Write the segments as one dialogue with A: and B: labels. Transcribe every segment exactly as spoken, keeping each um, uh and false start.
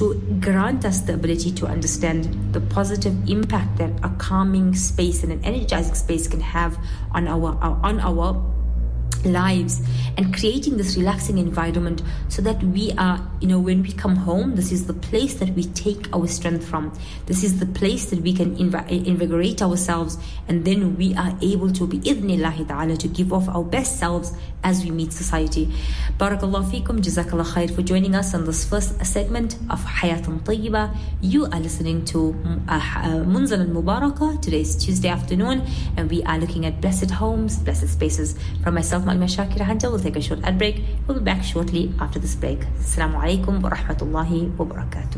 A: to grant us the ability to understand the positive impact that a calming space and an energizing space can have on our, our on our lives, and creating this relaxing environment so that we are, you know, when we come home, this is the place that we take our strength from. This is the place that we can inv- invigorate ourselves, and then we are able to, bi-idhnillahi ta'ala, to give off our best selves as we meet society. Barakallahu feekum, jazakallah khair for joining us on this first segment of Hayatun Tayyiba. You are listening to uh, Munzal al-Mubarakah. Today is Tuesday afternoon, and we are looking at blessed homes, blessed spaces. From myself, Malma Shakira Hanja, we'll take a short ad break. We'll be back shortly after this break. Assalamu alaikum wa rahmatullahi wa barakatuh.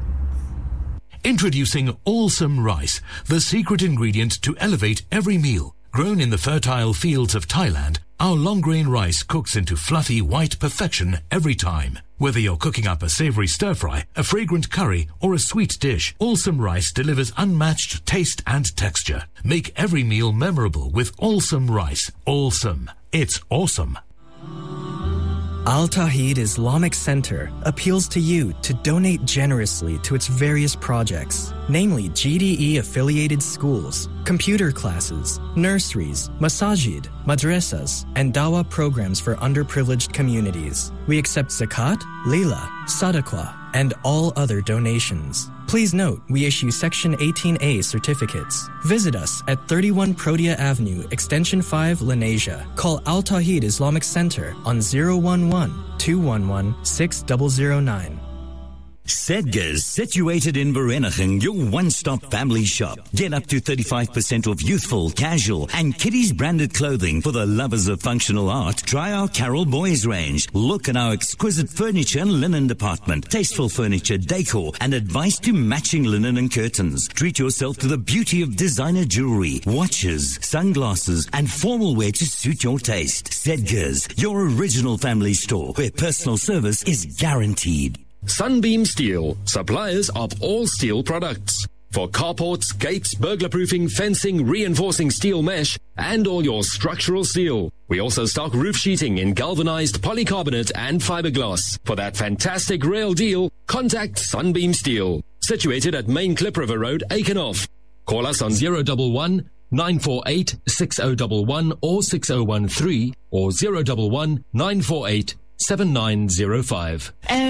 B: Introducing Allsome Rice, the secret ingredient to elevate every meal. Grown in the fertile fields of Thailand, our long-grain rice cooks into fluffy white perfection every time. Whether you're cooking up a savory stir-fry, a fragrant curry, or a sweet dish, Allsome Rice delivers unmatched taste and texture. Make every meal memorable with Allsome Rice. Allsome. It's awesome.
C: Al Tawheed Islamic Center appeals to you to donate generously to its various projects, namely G D E-affiliated schools, computer classes, nurseries, masajid, madrasas, and dawah programs for underprivileged communities. We accept zakat, lila, sadaqah, and all other donations. Please note, we issue Section eighteen A certificates. Visit us at thirty-one Protea Avenue, Extension five, Lenasia. Call Al Tawheed Islamic Center on zero one one, two one one, six zero zero nine.
D: Sedgars, situated in Vereeniging, your one-stop family shop. Get up to thirty-five percent off youthful, casual, and kiddies branded clothing for the lovers of functional art. Try our Carol Boys range. Look at our exquisite furniture and linen department. Tasteful furniture, decor, and advice to matching linen and curtains. Treat yourself to the beauty of designer jewelry, watches, sunglasses, and formal wear to suit your taste. Sedgars, your original family store where personal service is guaranteed.
E: Sunbeam Steel, suppliers of all steel products. For carports, gates, burglar-proofing, fencing, reinforcing steel mesh, and all your structural steel. We also stock roof sheeting in galvanized polycarbonate and fiberglass. For that fantastic rail deal, contact Sunbeam Steel. Situated at Main Clip River Road, Aikenhof. Call us on zero one one, nine four eight, six zero one one or six zero one three or zero one one, nine four eight, seven nine zero five.